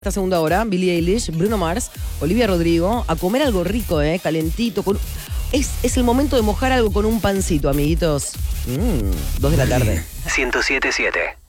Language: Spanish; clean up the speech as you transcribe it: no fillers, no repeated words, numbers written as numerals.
Esta segunda hora, Billie Eilish, Bruno Mars, Olivia Rodrigo, a comer algo rico, calentito. Es el momento de mojar algo con un pancito, amiguitos. 2 de la tarde. 107.7